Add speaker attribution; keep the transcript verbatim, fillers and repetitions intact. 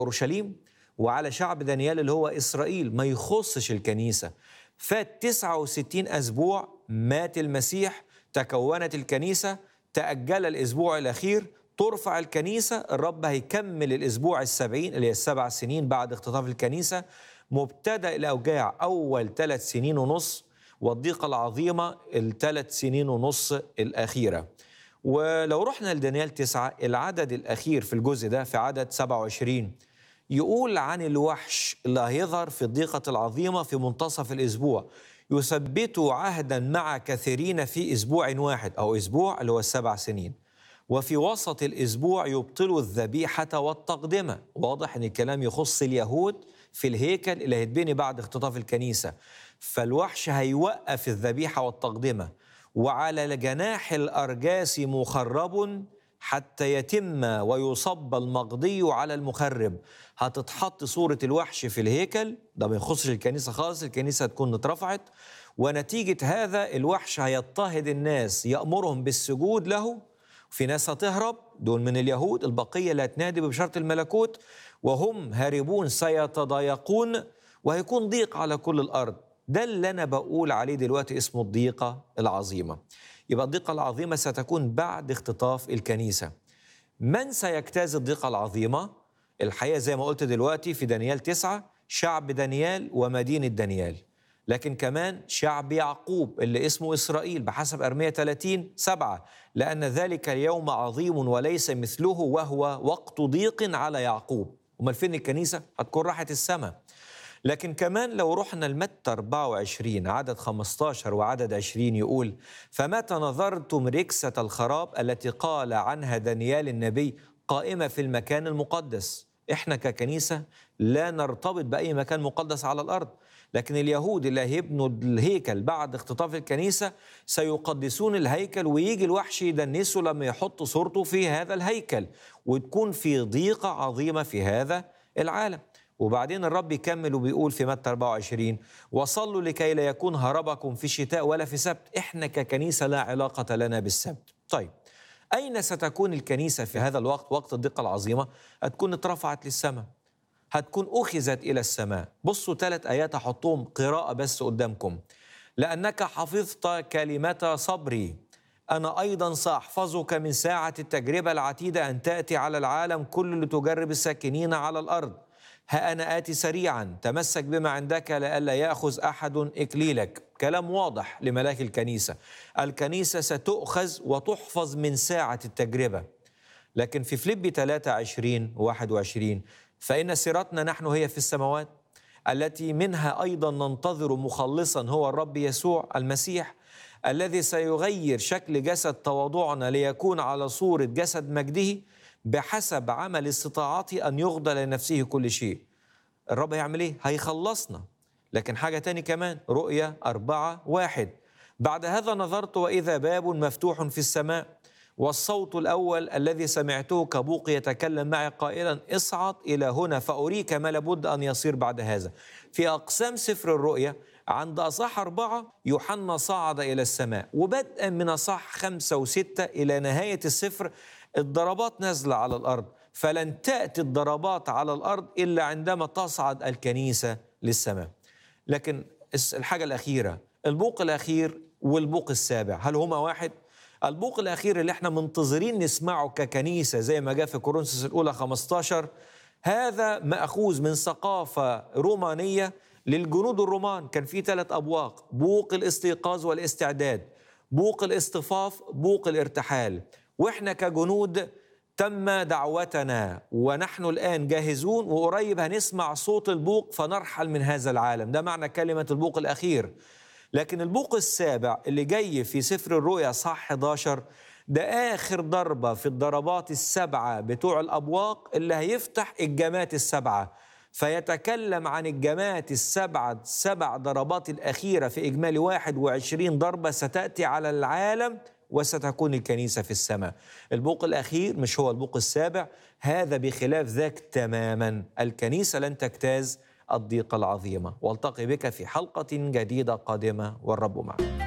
Speaker 1: أورشليم وعلى شعب دانيال اللي هو إسرائيل، ما يخصش الكنيسة. فات تسعة وستين أسبوع، مات المسيح، تكونت الكنيسة، تأجل الأسبوع الأخير، ترفع الكنيسة. الرب هيكمل الأسبوع السبعين اللي هي السبع سنين بعد اختطاف الكنيسة. مبتدأ الأوجاع أول ثلاث سنين ونص، والضيقة العظيمة الثلاث سنين ونص الأخيرة. ولو رحنا لدانيال تسعة، العدد الأخير في الجزء ده في عدد سبعة وعشرين يقول عن الوحش اللي هيظهر في الضيقة العظيمة في منتصف الأسبوع: يثبت عهدا مع كثيرين في أسبوع واحد، أو أسبوع اللي هو السبع سنين، وفي وسط الأسبوع يبطل الذبيحة والتقدمة. واضح أن الكلام يخص اليهود في الهيكل اللي هيتبني بعد اختطاف الكنيسة. فالوحش هيوقف الذبيحة والتقدمة، وعلى جناح الأرجاس مخرب حتى يتم ويصب المقضي على المخرب. هتتحط صورة الوحش في الهيكل، ده ما يخصش الكنيسة خالص، الكنيسة تكون اترفعت، ونتيجة هذا الوحش هيضطهد الناس، يأمرهم بالسجود له. في ناس هتهرب، دول من اليهود، البقية اللي هتنادي ببشارة الملكوت، وهم هاربون سيتضايقون، وهيكون ضيق على كل الأرض. ده اللي أنا بقول عليه دلوقتي اسمه الضيقة العظيمة. يبقى الضيقة العظيمة ستكون بعد اختطاف الكنيسة. من سيجتاز الضيقة العظيمة؟ الحقيقة زي ما قلت دلوقتي في دانيال تسعة، شعب دانيال ومدينة دانيال، لكن كمان شعب يعقوب اللي اسمه إسرائيل بحسب أرمية ثلاثين سبعة: لأن ذلك اليوم عظيم وليس مثله، وهو وقت ضيق على يعقوب. أمال فين الكنيسة؟ هتكون راحت السماء. لكن كمان لو رحنا لمتى أربعة وعشرين عدد خمسة عشر وعدد عشرين يقول: فمتى نظرتم ركسة الخراب التي قال عنها دانيال النبي قائمة في المكان المقدس. إحنا ككنيسة لا نرتبط بأي مكان مقدس على الأرض، لكن اليهود اللي هيبنوا الهيكل بعد اختطاف الكنيسة سيقدسون الهيكل، ويجي الوحش يدنسه لما يحط صورته في هذا الهيكل، وتكون في ضيقة عظيمة في هذا العالم. وبعدين الرب يكمل وبيقول في متى أربعة وعشرين: وصلوا لكي لا يكون هربكم في شتاء ولا في سبت. إحنا ككنيسة لا علاقة لنا بالسبت. طيب، أين ستكون الكنيسة في هذا الوقت، وقت الضيقة العظيمة؟ هتكون اترفعت للسماء، هتكون أخذت إلى السماء. بصوا ثلاث آيات هحطهم قراءة بس قدامكم: لأنك حفظت كلمة صبري، أنا أيضا سأحفظك من ساعة التجربة العتيدة أن تأتي على العالم كل لتجرب الساكنين على الأرض. ها أنا آتي سريعا، تمسك بما عندك لئلا يأخذ أحد إكليلك. كلام واضح لملاك الكنيسة. الكنيسة ستؤخذ وتحفظ من ساعة التجربة. لكن في فيليبي ثلاثة عشرين واحد وعشرين: فإن سيرتنا نحن هي في السماوات، التي منها أيضا ننتظر مخلصا هو الرب يسوع المسيح، الذي سيغير شكل جسد تواضعنا ليكون على صورة جسد مجده، بحسب عمل استطاعته أن يغضى لنفسه كل شيء. الرب هيعمل إيه؟ هيخلصنا. لكن حاجة تاني كمان، رؤية أربعة واحد: بعد هذا نظرت وإذا باب مفتوح في السماء، والصوت الأول الذي سمعته كبوق يتكلم معي قائلا: اصعد إلى هنا فأريك ما لابد أن يصير بعد هذا. في أقسام سفر الرؤيا عند أصح أربعة يوحنا صعد إلى السماء، وبدءا من أصح خمسة وستة إلى نهاية السفر الضربات نازلة على الأرض. فلن تأتي الضربات على الأرض إلا عندما تصعد الكنيسة للسماء. لكن الحاجة الأخيرة، البوق الأخير والبوق السابع، هل هما واحد؟ البوق الأخير اللي احنا منتظرين نسمعه ككنيسة زي ما جاء في كورنثوس الأولى خمسة عشر، هذا مأخوذ من ثقافة رومانية للجنود الرومان. كان في ثلاث أبواق: بوق الاستيقاظ والاستعداد، بوق الاصطفاف، بوق الارتحال. وإحنا كجنود تم دعوتنا ونحن الآن جاهزون، وقريب هنسمع صوت البوق فنرحل من هذا العالم. ده معنى كلمة البوق الأخير. لكن البوق السابع اللي جاي في سفر الرؤيا صح أحد عشر، ده آخر ضربة في الضربات السبعة بتوع الأبواق اللي هيفتح الجمات السبعة، فيتكلم عن الجمات السبعة، سبع ضربات الأخيرة في إجمالي واحد وعشرين ضربة ستأتي على العالم، وستكون الكنيسة في السماء. البوق الأخير مش هو البوق السابع، هذا بخلاف ذاك تماما. الكنيسة لن تجتاز الضيقة العظيمة. والتقي بك في حلقة جديدة قادمة، والرب معك.